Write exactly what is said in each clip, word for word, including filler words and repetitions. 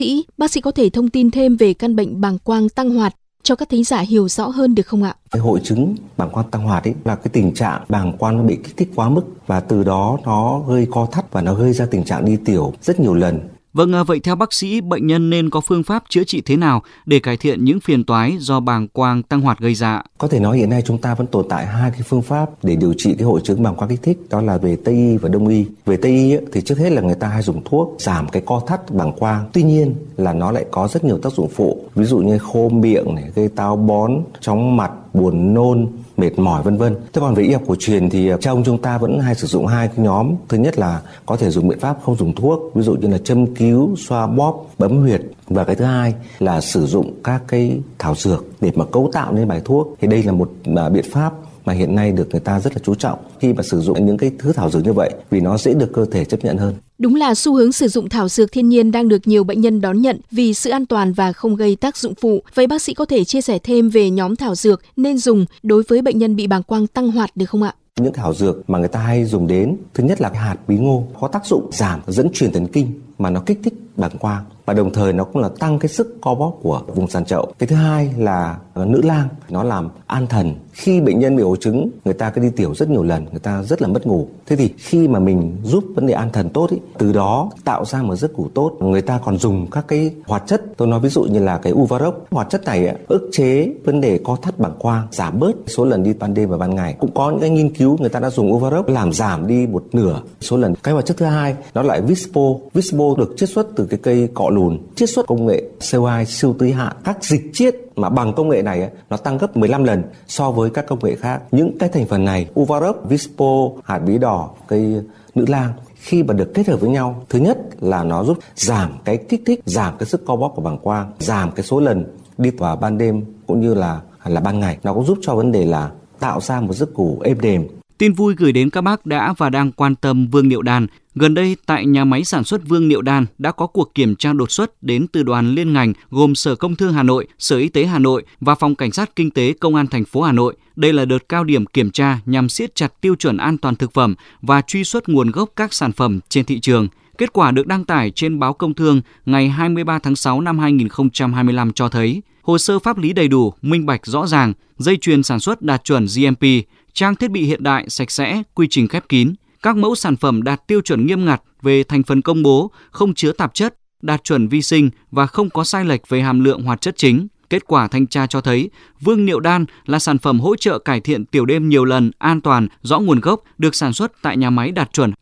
sĩ, bác sĩ có thể thông tin thêm về căn bệnh bàng quang tăng hoạt cho các thính giả hiểu rõ hơn được không ạ? Cái hội chứng bàng quang tăng hoạt ấy là cái tình trạng bàng quang nó bị kích thích quá mức và từ đó nó gây co thắt và nó gây ra tình trạng đi tiểu rất nhiều lần. Vâng, vậy theo bác sĩ, bệnh nhân nên có phương pháp chữa trị thế nào để cải thiện những phiền toái do bàng quang tăng hoạt gây ra? Có thể nói hiện nay chúng ta vẫn tồn tại hai cái phương pháp để điều trị cái hội chứng bàng quang kích thích, đó là về Tây y và Đông y. Về Tây y ấy, thì trước hết là người ta hay dùng thuốc giảm cái co thắt bàng quang. Tuy nhiên là nó lại có rất nhiều tác dụng phụ, ví dụ như khô miệng này, gây táo bón, chóng mặt, buồn nôn, mệt mỏi vân vân. Thế còn về y học cổ truyền thì trong chúng ta vẫn hay sử dụng hai cái nhóm. Thứ nhất là có thể dùng biện pháp không dùng thuốc, ví dụ như là châm cứu, xoa bóp, bấm huyệt. Và cái thứ hai là sử dụng các cái thảo dược để mà cấu tạo nên bài thuốc. Thì đây là một biện pháp mà hiện nay được người ta rất là chú trọng khi mà sử dụng những cái thứ thảo dược như vậy vì nó dễ được cơ thể chấp nhận hơn. Đúng là xu hướng sử dụng thảo dược thiên nhiên đang được nhiều bệnh nhân đón nhận vì sự an toàn và không gây tác dụng phụ. Vậy bác sĩ có thể chia sẻ thêm về nhóm thảo dược nên dùng đối với bệnh nhân bị bàng quang tăng hoạt được không ạ? Những thảo dược mà người ta hay dùng đến, thứ nhất là cái hạt bí ngô có tác dụng giảm dẫn truyền thần kinh mà nó kích thích bàng quang và đồng thời nó cũng là tăng cái sức co bóp của vùng sàn chậu. Cái thứ hai là nữ lang, nó làm an thần. Khi bệnh nhân bị hội chứng, người ta cứ đi tiểu rất nhiều lần, người ta rất là mất ngủ. Thế thì khi mà mình giúp vấn đề an thần tốt ý, từ đó tạo ra một giấc ngủ tốt, người ta còn dùng các cái hoạt chất, tôi nói ví dụ như là cái Uvarox. Hoạt chất này ấy, ức chế vấn đề co thắt bàng quang, giảm bớt số lần đi ban đêm và ban ngày. Cũng có những cái nghiên cứu người ta đã dùng Uvarox làm giảm đi một nửa số lần. Cái hoạt chất thứ hai nó lại Vispo. Vispo được chiết xuất từ cái cây cọ lùn, chiết xuất công nghệ xê o hai siêu tưới hạn. Các dịch chiết mà bằng công nghệ này ấy, nó tăng gấp mười lăm lần so với các công nghệ khác. Những cái thành phần này, Uvarox, Vispo, hạt bí đỏ, cây nữ lang, khi mà được kết hợp với nhau, thứ nhất là nó giúp giảm cái kích thích, giảm cái sức co bóp của bàng quang, giảm cái số lần đi vào ban đêm cũng như là là ban ngày. Nó cũng giúp cho vấn đề là tạo ra một giấc ngủ êm đềm. Tin vui gửi đến các bác đã và đang quan tâm Vương Niệu Đan. Gần đây, tại nhà máy sản xuất Vương Niệu Đan đã có cuộc kiểm tra đột xuất đến từ đoàn liên ngành gồm Sở Công Thương Hà Nội, Sở Y tế Hà Nội và Phòng Cảnh sát Kinh tế Công an thành phố Hà Nội. Đây là đợt cao điểm kiểm tra nhằm siết chặt tiêu chuẩn an toàn thực phẩm và truy xuất nguồn gốc các sản phẩm trên thị trường. Kết quả được đăng tải trên báo Công Thương ngày hai mươi ba tháng sáu năm hai nghìn không trăm hai mươi lăm cho thấy hồ sơ pháp lý đầy đủ, minh bạch rõ ràng, dây chuyền sản xuất đạt chuẩn giê em pê, trang thiết bị hiện đại, sạch sẽ, quy trình khép kín. Các mẫu sản phẩm đạt tiêu chuẩn nghiêm ngặt về thành phần công bố, không chứa tạp chất, đạt chuẩn vi sinh và không có sai lệch về hàm lượng hoạt chất chính. Kết quả thanh tra cho thấy Vương Niệu Đan là sản phẩm hỗ trợ cải thiện tiểu đêm nhiều lần, an toàn, rõ nguồn gốc, được sản xuất tại nhà máy đạt chuẩn.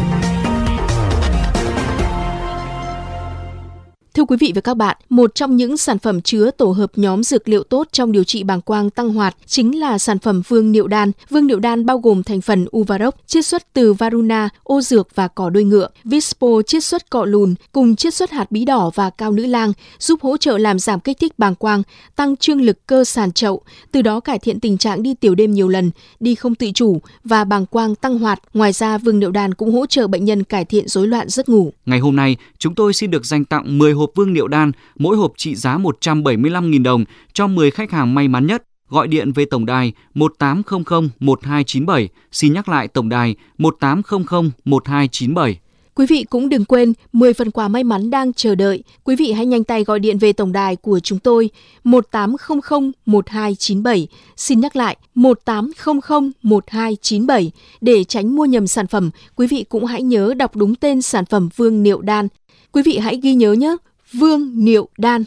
Thưa quý vị và các bạn, một trong những sản phẩm chứa tổ hợp nhóm dược liệu tốt trong điều trị bàng quang tăng hoạt chính là sản phẩm Vương Niệu Đan. Vương Niệu Đan bao gồm thành phần Uvarox chiết xuất từ Varuna, ô dược và cỏ đuôi ngựa, Vispo chiết xuất cọ lùn cùng chiết xuất hạt bí đỏ và cao nữ lang, giúp hỗ trợ làm giảm kích thích bàng quang, tăng trương lực cơ sàn chậu, từ đó cải thiện tình trạng đi tiểu đêm nhiều lần, đi không tự chủ và bàng quang tăng hoạt. Ngoài ra, Vương Niệu Đan cũng hỗ trợ bệnh nhân cải thiện rối loạn giấc ngủ. Ngày hôm nay, chúng tôi xin được dành tặng mười hộp Vương Niệu Đan, mỗi hộp trị giá một trăm bảy mươi lăm nghìn đồng cho mười khách hàng may mắn nhất. Gọi điện về tổng đài một tám không không một hai chín bảy. Xin nhắc lại tổng đài một tám không không một hai chín bảy. Quý vị cũng đừng quên mười phần quà may mắn đang chờ đợi. Quý vị hãy nhanh tay gọi điện về tổng đài của chúng tôi một tám không không một hai chín bảy. Xin nhắc lại một tám không không một hai chín bảy. Để tránh mua nhầm sản phẩm, quý vị cũng hãy nhớ đọc đúng tên sản phẩm Vương Niệu Đan. Quý vị hãy ghi nhớ nhé, Vương Niệu Đan.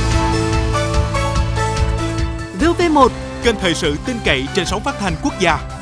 vê o vê một, kênh thời sự tin cậy trên sóng phát thanh quốc gia.